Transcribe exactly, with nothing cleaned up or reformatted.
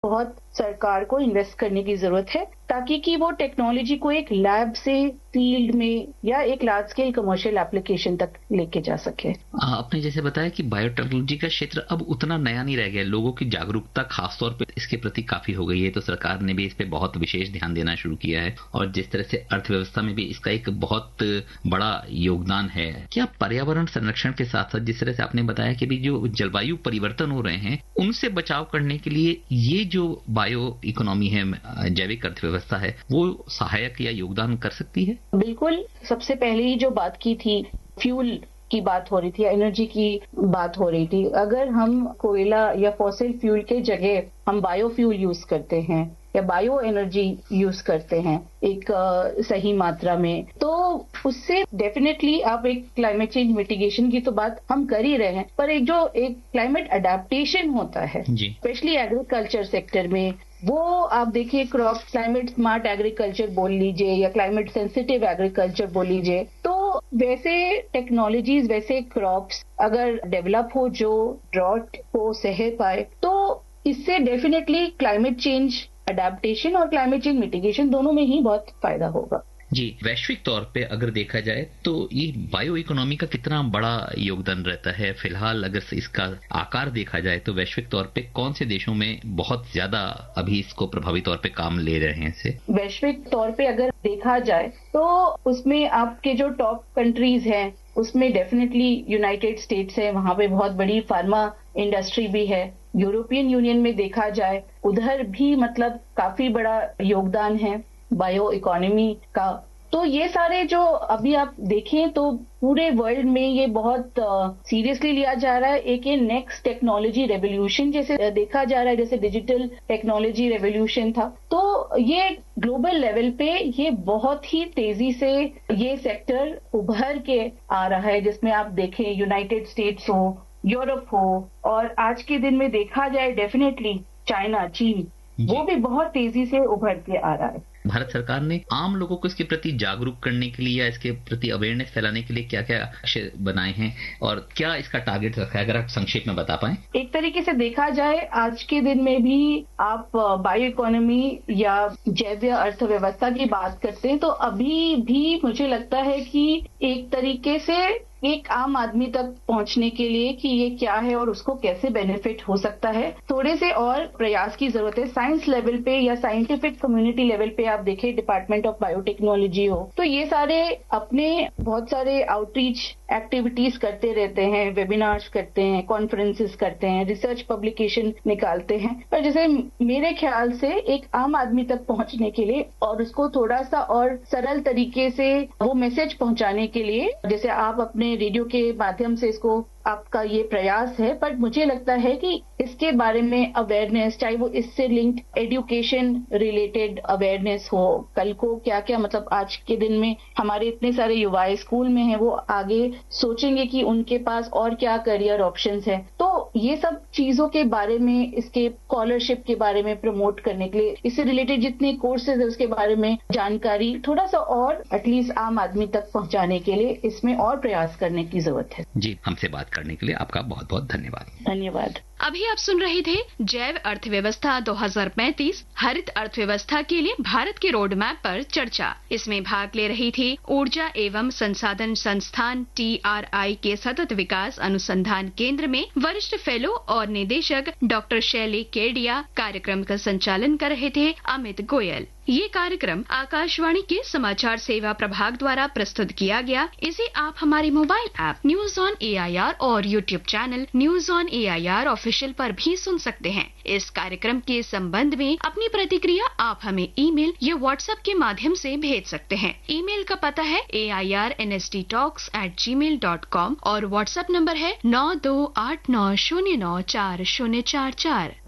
बहुत सरकार को इन्वेस्ट करने की जरूरत है ताकि कि वो टेक्नोलॉजी को एक लैब से फील्ड में या एक लार्ज स्केल कमर्शियल एप्लीकेशन तक लेके जा सके। आपने जैसे बताया कि बायोटेक्नोलॉजी का क्षेत्र अब उतना नया नहीं रह गया, लोगों की जागरूकता खासतौर पे इसके प्रति काफी हो गई है, तो सरकार ने भी इस पे बहुत विशेष ध्यान देना शुरू किया है और जिस तरह से अर्थव्यवस्था में भी इसका एक बहुत बड़ा योगदान है। क्या पर्यावरण संरक्षण के साथ साथ जिस तरह से आपने बताया कि भी जो जलवायु परिवर्तन हो रहे हैं उनसे बचाव करने के लिए ये जो बायो इकोनॉमी है, जैविक अर्थव्यवस्था है, वो सहायक या योगदान कर सकती है? बिल्कुल। सबसे पहले ही जो बात की थी, फ्यूल की बात हो रही थी, एनर्जी की बात हो रही थी। अगर हम कोयला या फॉसिल फ्यूल के जगह हम बायोफ्यूल यूज करते हैं या बायो एनर्जी यूज करते हैं एक आ, सही मात्रा में, तो उससे डेफिनेटली आप एक क्लाइमेट चेंज मिटिगेशन की तो बात हम कर ही रहे हैं, पर एक जो एक क्लाइमेट अडेप्टेशन होता है स्पेशली एग्रीकल्चर सेक्टर में, वो आप देखिए क्रॉप क्लाइमेट स्मार्ट एग्रीकल्चर बोल लीजिए या क्लाइमेट सेंसिटिव एग्रीकल्चर बोल लीजिए, तो वैसे टेक्नोलॉजीज, वैसे क्रॉप्स अगर डेवलप हो जो ड्रॉट को सह पाए, तो इससे डेफिनेटली क्लाइमेट चेंज अडेप्टेशन और क्लाइमेट चेंज मिटिगेशन दोनों में ही बहुत फायदा होगा। जी, वैश्विक तौर पे अगर देखा जाए तो ये बायो इकोनॉमी का कितना बड़ा योगदान रहता है? फिलहाल अगर इसका आकार देखा जाए तो वैश्विक तौर पे कौन से देशों में बहुत ज्यादा अभी इसको प्रभावी तौर पे काम ले रहे हैं इसे? वैश्विक तौर पे अगर देखा जाए तो उसमें आपके जो टॉप कंट्रीज हैं उसमें डेफिनेटली यूनाइटेड स्टेट्स है, वहां पे बहुत बड़ी फार्मा इंडस्ट्री भी है। यूरोपियन यूनियन में देखा जाए उधर भी मतलब काफी बड़ा योगदान है बायो इकोनॉमी का। तो ये सारे जो अभी आप देखें तो पूरे वर्ल्ड में ये बहुत सीरियसली uh, लिया जा रहा है। एक ये नेक्स्ट टेक्नोलॉजी रेवोल्यूशन जैसे देखा जा रहा है, जैसे डिजिटल टेक्नोलॉजी रेवोल्यूशन था, तो ये ग्लोबल लेवल पे ये बहुत ही तेजी से ये सेक्टर उभर के आ रहा है, जिसमें आप देखें यूनाइटेड स्टेट्स हो, यूरोप हो, और आज के दिन में देखा जाए डेफिनेटली चाइना, चीन, वो भी बहुत तेजी से उभर के आ रहा है। भारत सरकार ने आम लोगों को इसके प्रति जागरूक करने के लिए या इसके प्रति अवेयरनेस फैलाने के लिए क्या क्या लक्ष्य बनाए हैं और क्या इसका टारगेट रखा है, अगर आप संक्षेप में बता पाएं? एक तरीके से देखा जाए आज के दिन में भी आप बायो इकोनॉमी या जैव अर्थव्यवस्था की बात करते हैं तो अभी भी मुझे लगता है कि एक तरीके से एक आम आदमी तक पहुंचने के लिए कि ये क्या है और उसको कैसे बेनिफिट हो सकता है, थोड़े से और प्रयास की जरूरत है। साइंस लेवल पे या साइंटिफिक कम्युनिटी लेवल पे आप देखें, डिपार्टमेंट ऑफ बायोटेक्नोलॉजी हो, तो ये सारे अपने बहुत सारे आउटरीच एक्टिविटीज करते रहते हैं, वेबिनार्स करते हैं, कॉन्फ्रेंसेस करते हैं, रिसर्च पब्लिकेशन निकालते हैं। पर जैसे मेरे ख्याल से एक आम आदमी तक पहुंचने के लिए और उसको थोड़ा सा और सरल तरीके से वो मैसेज पहुंचाने के लिए, जैसे आप अपने रेडियो के माध्यम से इसको आपका ये प्रयास है, पर मुझे लगता है कि इसके बारे में अवेयरनेस, चाहे वो इससे लिंक्ड एजुकेशन रिलेटेड अवेयरनेस हो, कल को क्या क्या मतलब आज के दिन में हमारे इतने सारे युवाएं स्कूल में हैं, वो आगे सोचेंगे कि उनके पास और क्या करियर ऑप्शंस हैं, तो ये सब चीजों के बारे में, इसके स्कॉलरशिप के बारे में प्रमोट करने के लिए, इससे रिलेटेड जितने कोर्सेज है उसके बारे में जानकारी थोड़ा सा और एटलीस्ट आम आदमी तक पहुंचाने के लिए इसमें और प्रयास करने की जरूरत है। जी, हमसे बात करने के लिए आपका बहुत बहुत धन्यवाद। धन्यवाद। अभी आप सुन रहे थे जैव अर्थव्यवस्था दो हज़ार पैंतीस हरित अर्थव्यवस्था के लिए भारत के रोड मैप पर चर्चा। इसमें भाग ले रही थी ऊर्जा एवं संसाधन संस्थान टी आर आई के सतत विकास अनुसंधान केंद्र में वरिष्ठ फेलो और निदेशक डॉक्टर शैली केडिया। कार्यक्रम का संचालन कर रहे थे अमित गोयल। ये कार्यक्रम आकाशवाणी के समाचार सेवा प्रभाग द्वारा प्रस्तुत किया गया। इसे आप हमारे mobile app news on A I R और YouTube channel news on A I R official पर भी सुन सकते हैं। इस कार्यक्रम के संबंध में अपनी प्रतिक्रिया आप हमें ईमेल या व्हाट्सएप के माध्यम से भेज सकते हैं। ईमेल का पता है ए I R N S D talks eight ji mail dot com और व्हाट्सएप नंबर है नौ दो आठ नौ शून्य नौ चार शून्य चार चार।